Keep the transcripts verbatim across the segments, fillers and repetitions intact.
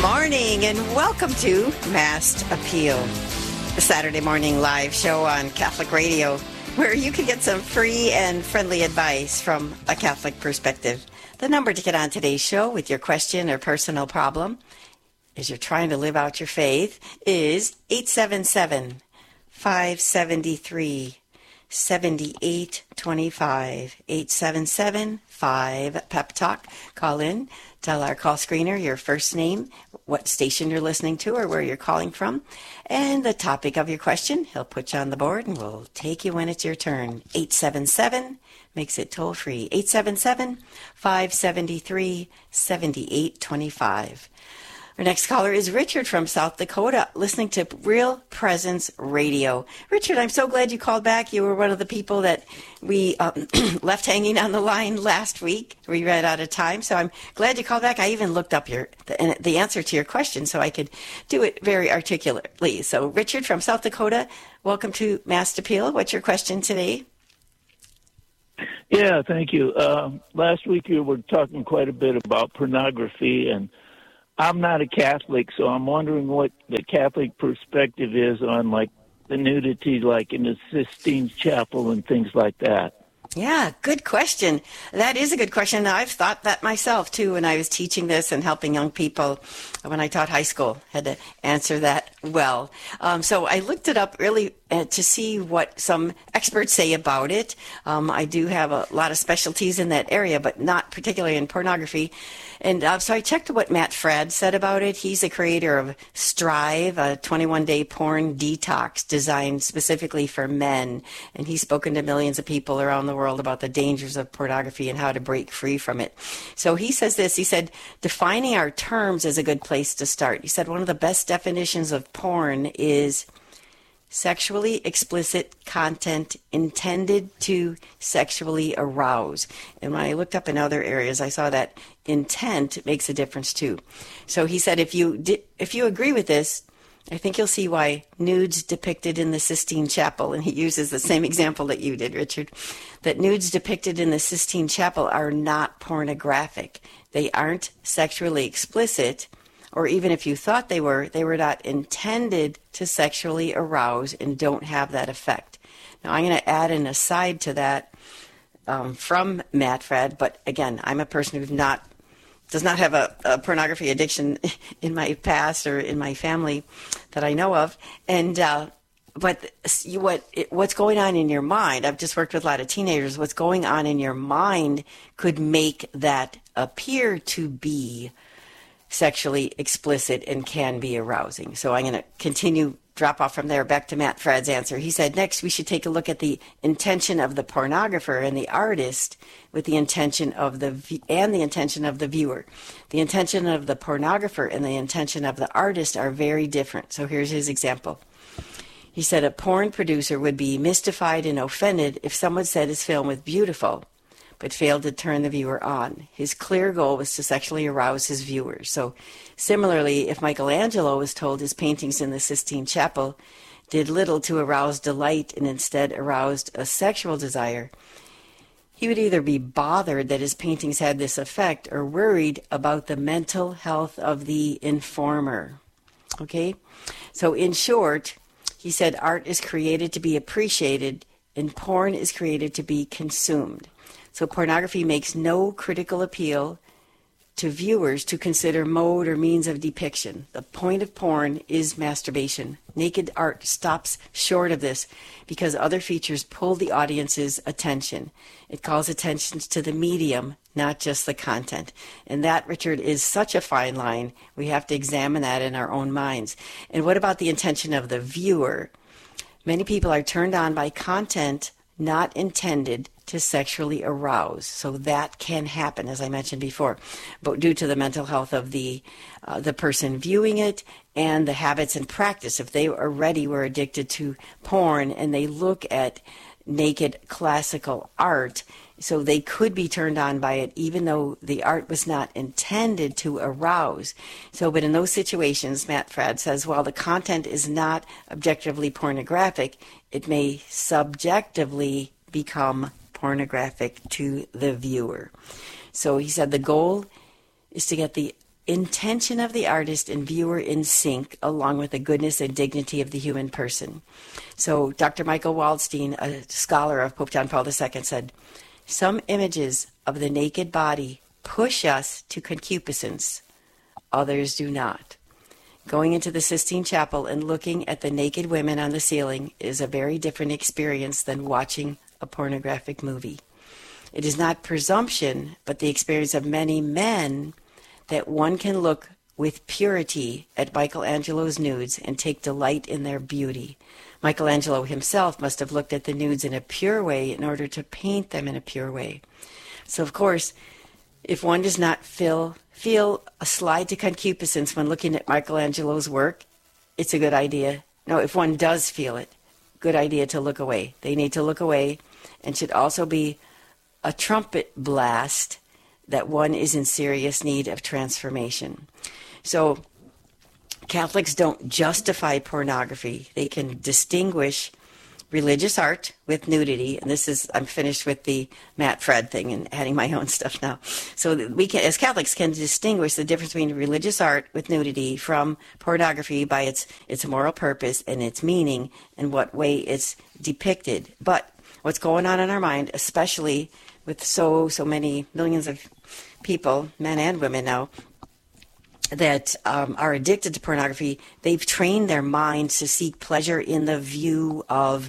morning and welcome to Masked Appeal, the Saturday morning live show on Catholic Radio, where you can get some free and friendly advice from a Catholic perspective. The number to get on today's show with your question or personal problem as you're trying to live out your faith is eight seven seven, five seven three, seven eight two five. eight seven seven, five, Pep Talk. Call in. Tell our call screener your first name, what station you're listening to, or where you're calling from, and the topic of your question. He'll put you on the board, and we'll take you when it's your turn. eight seven seven makes it toll-free. eight seven seven, five seven three, seven eight two five. Our next caller is Richard from South Dakota, listening to Real Presence Radio. Richard, I'm so glad you called back. You were one of the people that we um, left hanging on the line last week. We ran out of time, so I'm glad you called back. I even looked up your the, the answer to your question so I could do it very articulately. So, Richard from South Dakota, welcome to Masked Appeal. What's your question today? Yeah, thank you. Uh, last week you were talking quite a bit about pornography, and I'm not a Catholic, so I'm wondering what the Catholic perspective is on, like, the nudity, like in the Sistine Chapel and things like that. Yeah, good question. That is a good question. I've thought that myself, too, when I was teaching this and helping young people when I taught high school. Had to answer that well. Um, so I looked it up really uh, to see what some experts say about it. Um, I do have a lot of specialties in that area, but not particularly in pornography. And uh, so I checked what Matt Fradd said about it. He's the creator of Strive, a twenty-one day porn detox designed specifically for men. And he's spoken to millions of people around the world about the dangers of pornography and how to break free from it. So he says this, he said, defining our terms is a good place to start. He said one of the best definitions of porn is sexually explicit content intended to sexually arouse. And when I looked up in other areas, I saw that intent makes a difference too. So he said, if you di- if you agree with this, I think you'll see why nudes depicted in the Sistine Chapel, and he uses the same example that you did, Richard, that nudes depicted in the Sistine Chapel are not pornographic. They aren't sexually explicit, or even if you thought they were, they were not intended to sexually arouse and don't have that effect. Now, I'm going to add an aside to that um, from Matt Fradd, but again, I'm a person who's not does not have a, a pornography addiction in my past or in my family that I know of. And uh, but you, what it, what's going on in your mind, I've just worked with a lot of teenagers, what's going on in your mind could make that appear to be sexually explicit and can be arousing. So I'm going to continue, drop off from there, back to Matt Fradd's answer. He said, next we should take a look at the intention of the pornographer and the artist with the intention of the, and the intention of the viewer. The intention of the pornographer and the intention of the artist are very different. So here's his example. He said, a porn producer would be mystified and offended if someone said his film was beautiful, but failed to turn the viewer on. His clear goal was to sexually arouse his viewers. So similarly, if Michelangelo was told his paintings in the Sistine Chapel did little to arouse delight and instead aroused a sexual desire, he would either be bothered that his paintings had this effect or worried about the mental health of the informer. Okay? So in short, he said art is created to be appreciated and porn is created to be consumed. So pornography makes no critical appeal to viewers to consider mode or means of depiction. The point of porn is masturbation. Naked art stops short of this because other features pull the audience's attention. It calls attention to the medium, not just the content. And that, Richard, is such a fine line. We have to examine that in our own minds. And what about the intention of the viewer? Many people are turned on by content not intended to sexually arouse. So that can happen, as I mentioned before, but due to the mental health of the uh, the person viewing it and the habits and practice. If they already were addicted to porn and they look at naked classical art, so they could be turned on by it even though the art was not intended to arouse. So, but in those situations, Matt Fradd says, while the content is not objectively pornographic, it may subjectively become pornographic to the viewer. So he said the goal is to get the intention of the artist and viewer in sync, along with the goodness and dignity of the human person. So Doctor Michael Waldstein, a scholar of Pope John Paul the Second, said, some images of the naked body push us to concupiscence, others do not. Going into the Sistine Chapel and looking at the naked women on the ceiling is a very different experience than watching a pornographic movie. It is not presumption, but the experience of many men that one can look with purity at Michelangelo's nudes and take delight in their beauty. Michelangelo himself must have looked at the nudes in a pure way in order to paint them in a pure way. So, of course, if one does not feel, feel a slide to concupiscence when looking at Michelangelo's work, it's a good idea. No, if one does feel it, good idea to look away. They need to look away, and should also be a trumpet blast that one is in serious need of transformation. So Catholics don't justify pornography. They can distinguish religious art with nudity, and this is, I'm finished with the Matt Fred thing and adding my own stuff now. So we can, as Catholics, can distinguish the difference between religious art with nudity from pornography by its its moral purpose and its meaning and what way it's depicted. But what's going on in our mind, especially with so, so many millions of people, men and women now, that um, are addicted to pornography, they've trained their minds to seek pleasure in the view of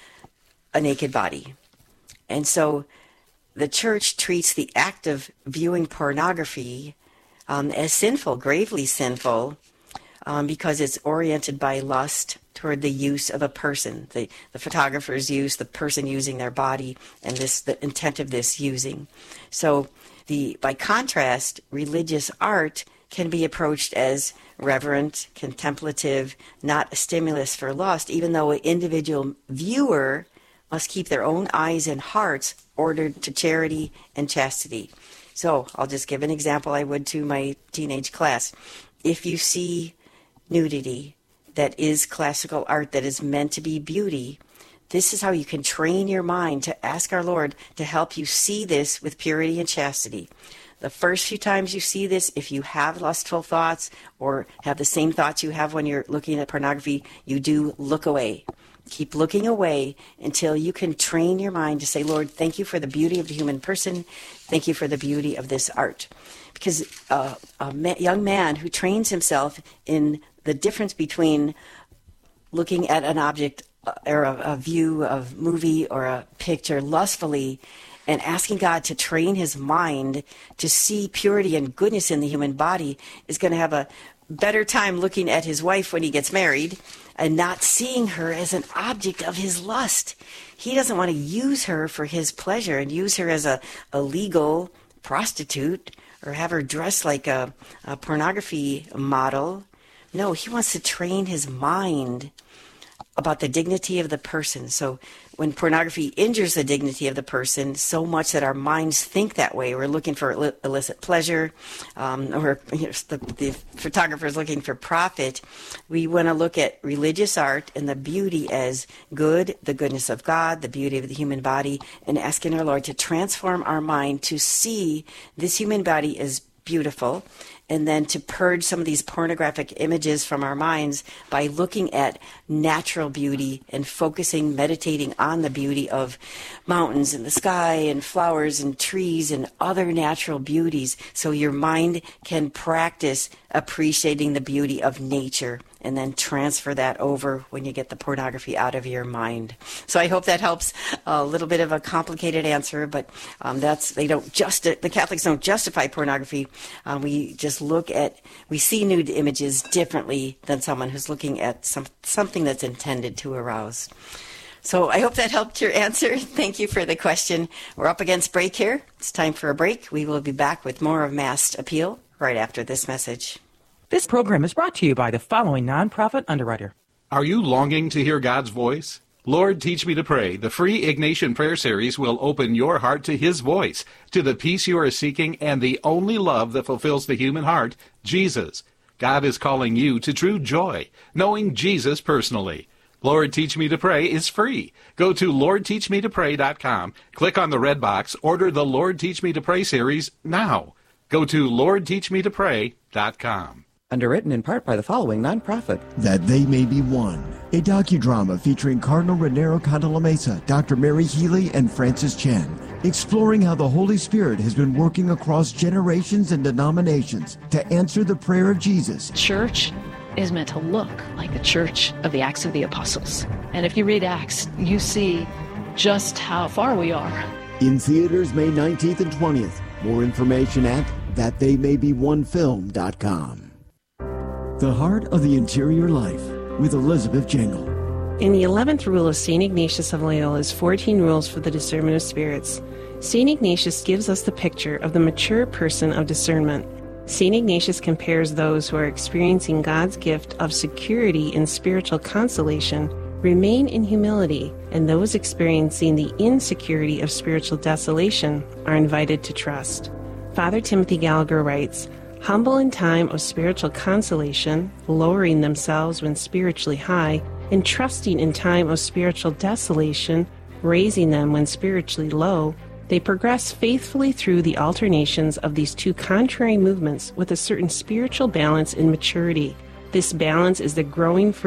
a naked body. And so the church treats the act of viewing pornography um, as sinful, gravely sinful, um, because it's oriented by lust toward the use of a person, the, the photographer's use, the person using their body, and this the intent of this using. So the by contrast, religious art can be approached as reverent, contemplative, not a stimulus for lust, even though an individual viewer must keep their own eyes and hearts ordered to charity and chastity. So I'll just give an example I would to my teenage class. If you see nudity that is classical art, that is meant to be beauty, this is how you can train your mind to ask our Lord to help you see this with purity and chastity. The first few times you see this, if you have lustful thoughts or have the same thoughts you have when you're looking at pornography, you do look away. Keep looking away until you can train your mind to say, Lord, thank you for the beauty of the human person. Thank you for the beauty of this art. Because uh, a ma- young man who trains himself in the difference between looking at an object or a, a view of movie or a picture lustfully and asking God to train his mind to see purity and goodness in the human body is going to have a better time looking at his wife when he gets married and not seeing her as an object of his lust. He doesn't want to use her for his pleasure and use her as a, a legal prostitute or have her dress like a, a pornography model. No, he wants to train his mind about the dignity of the person. So when pornography injures the dignity of the person so much that our minds think that way, we're looking for illi- illicit pleasure, um, or you know, the, the photographer is looking for profit, we want to look at religious art and the beauty as good, the goodness of God, the beauty of the human body, and asking our Lord to transform our mind to see this human body as beautiful, and then to purge some of these pornographic images from our minds by looking at natural beauty and focusing, meditating on the beauty of mountains and the sky and flowers and trees and other natural beauties, so your mind can practice appreciating the beauty of nature and then transfer that over when you get the pornography out of your mind. So I hope that helps. A little bit of a complicated answer, but um, that's they don't just the Catholics don't justify pornography. Um, we just look at we see nude images differently than someone who's looking at some something that's intended to arouse. So I hope that helped your answer. Thank you for the question. We're up against break here. It's time for a break. We will be back with more of Masked Appeal right after this message. This program is brought to you by the following nonprofit underwriter. Are you longing to hear God's voice? Lord, Teach Me to Pray, the free Ignatian Prayer Series will open your heart to His voice, to the peace you are seeking, and the only love that fulfills the human heart, Jesus. God is calling you to true joy, knowing Jesus personally. Lord, Teach Me to Pray is free. Go to lord teach me to pray dot com, click on the red box, order the Lord Teach Me to Pray series now. Go to lord teach me to pray dot com. Underwritten in part by the following nonprofit. That They May Be One, a docudrama featuring Cardinal Raniero Cantalamessa, Doctor Mary Healy, and Francis Chen, exploring how the Holy Spirit has been working across generations and denominations to answer the prayer of Jesus. Church is meant to look like the church of the Acts of the Apostles. And if you read Acts, you see just how far we are. In theaters May nineteenth and twentieth. More information at that they may be one film dot com. The Heart of the Interior Life with Elizabeth Jangle. In the eleventh rule of Saint Ignatius of Loyola's fourteen Rules for the Discernment of Spirits, Saint Ignatius gives us the picture of the mature person of discernment. Saint Ignatius compares those who are experiencing God's gift of security in spiritual consolation remain in humility, and those experiencing the insecurity of spiritual desolation are invited to trust. Father Timothy Gallagher writes, "Humble in time of spiritual consolation, lowering themselves when spiritually high, and trusting in time of spiritual desolation, raising them when spiritually low, they progress faithfully through the alternations of these two contrary movements with a certain spiritual balance and maturity. This balance is the growing